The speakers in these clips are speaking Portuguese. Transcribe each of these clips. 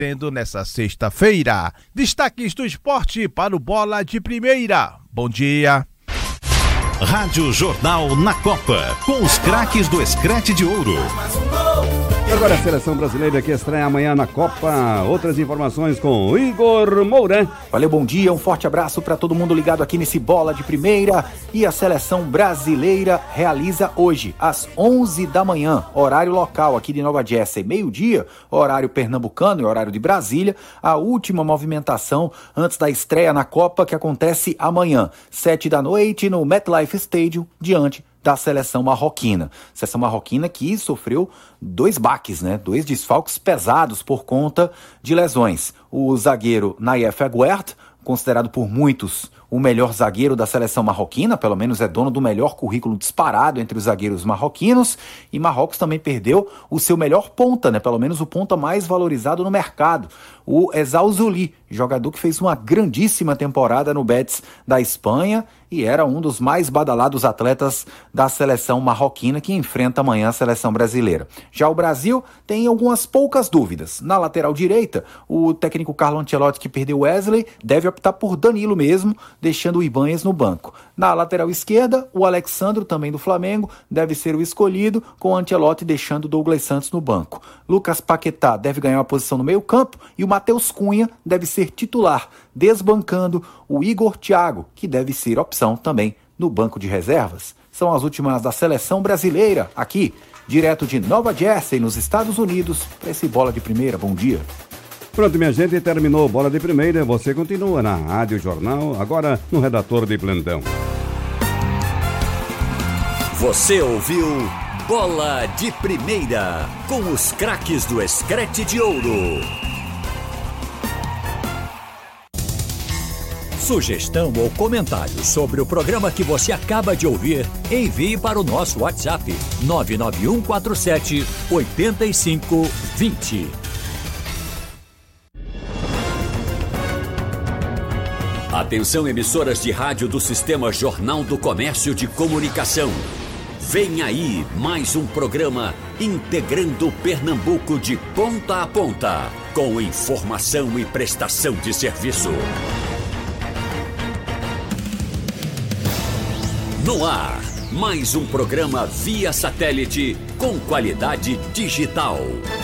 tendo nessa sexta-feira. Destaques do esporte para o Bola de Primeira. Bom dia. Rádio Jornal na Copa, com os craques do Scratch de Ouro. Agora a seleção brasileira que estreia amanhã na Copa. Outras informações com Igor Moura. Valeu, bom dia, um forte abraço para todo mundo ligado aqui nesse Bola de Primeira. E a seleção brasileira realiza hoje, às 11 da manhã, horário local aqui de Nova Jersey, meio-dia, horário pernambucano e horário de Brasília, a última movimentação antes da estreia na Copa, que acontece amanhã, 7 da noite, no MetLife Stadium, diante da seleção marroquina. Seleção marroquina que sofreu 2 baques, né? 2 desfalques pesados por conta de lesões. O zagueiro Nayef Aguerd, considerado por muitos o melhor zagueiro da seleção marroquina, pelo menos é dono do melhor currículo disparado entre os zagueiros marroquinos, e Marrocos também perdeu o seu melhor ponta, né? Pelo menos o ponta mais valorizado no mercado, o Ezal Zuli, jogador que fez uma grandíssima temporada no Betis da Espanha e era um dos mais badalados atletas da seleção marroquina que enfrenta amanhã a seleção brasileira. Já o Brasil tem algumas poucas dúvidas. Na lateral direita, o técnico Carlo Ancelotti, que perdeu Wesley, deve optar por Danilo mesmo, deixando o Ibanez no banco. Na lateral esquerda, o Alexandro, também do Flamengo, deve ser o escolhido, com o Ancelotti deixando o Douglas Santos no banco. Lucas Paquetá deve ganhar uma posição no meio-campo e o Matheus Cunha deve ser titular, desbancando o Igor Thiago, que deve ser opção também no banco de reservas. São as últimas da seleção brasileira, aqui, direto de Nova Jersey, nos Estados Unidos, para esse Bola de Primeira. Bom dia. Pronto, minha gente, terminou Bola de Primeira. Você continua na Rádio Jornal, agora no Redator de Plantão. Você ouviu Bola de Primeira, com os craques do Scratch de Ouro. Sugestão ou comentário sobre o programa que você acaba de ouvir, envie para o nosso WhatsApp 99147-8520. Atenção, emissoras de rádio do Sistema Jornal do Comércio de Comunicação. Vem aí mais um programa integrando Pernambuco de ponta a ponta, com informação e prestação de serviço. No ar, mais um programa via satélite com qualidade digital.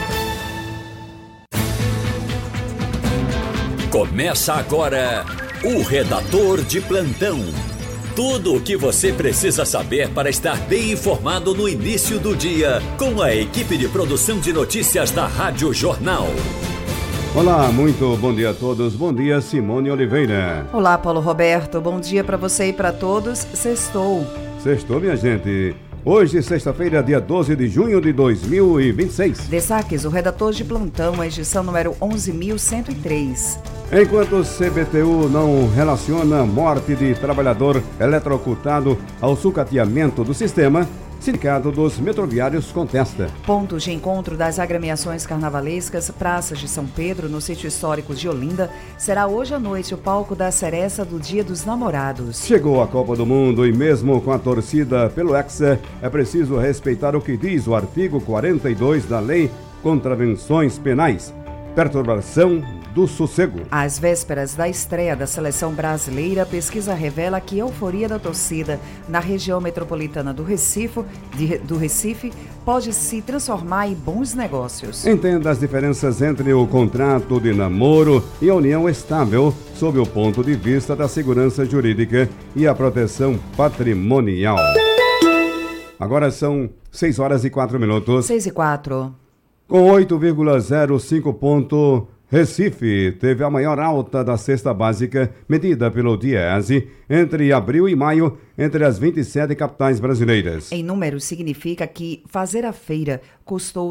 Começa agora o Redator de Plantão. Tudo o que você precisa saber para estar bem informado no início do dia, com a equipe de produção de notícias da Rádio Jornal. Olá, muito bom dia a todos. Bom dia, Simone Oliveira. Olá, Paulo Roberto. Bom dia para você e para todos. Sextou. Sextou, minha gente. Hoje, sexta-feira, dia 12 de junho de 2026. Destaques: o Redator de Plantão, a edição número 11.103. Enquanto o CBTU não relaciona morte de trabalhador eletrocutado ao sucateamento do sistema, Sindicato dos Metroviários contesta. Pontos de encontro das agremiações carnavalescas, praças de São Pedro, no sítio histórico de Olinda, será hoje à noite o palco da Seresta do Dia dos Namorados. Chegou a Copa do Mundo e mesmo com a torcida pelo Hexa, é preciso respeitar o que diz o artigo 42 da Lei Contravenções Penais. Perturbação do sossego. Às vésperas da estreia da seleção brasileira, a pesquisa revela que a euforia da torcida na região metropolitana do Recife pode se transformar em bons negócios. Entenda as diferenças entre o contrato de namoro e a união estável sob o ponto de vista da segurança jurídica e a proteção patrimonial. Agora são 6 horas e 4 minutos. 6 e 4. Com 8,05 ponto, Recife teve a maior alta da cesta básica medida pelo DIEESE entre abril e maio entre as 27 capitais brasileiras. Em números, significa que fazer a feira custou R$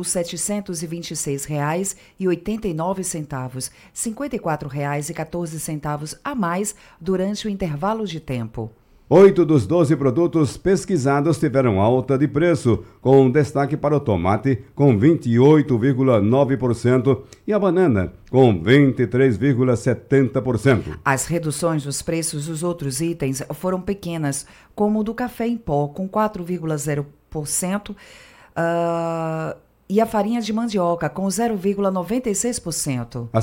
726,89, R$ 54,14 a mais durante o intervalo de tempo. 8 dos 12 produtos pesquisados tiveram alta de preço, com destaque para o tomate, com 28,9%, e a banana, com 23,70%. As reduções dos preços dos outros itens foram pequenas, como o do café em pó, com 4,0%, e a farinha de mandioca, com 0,96%.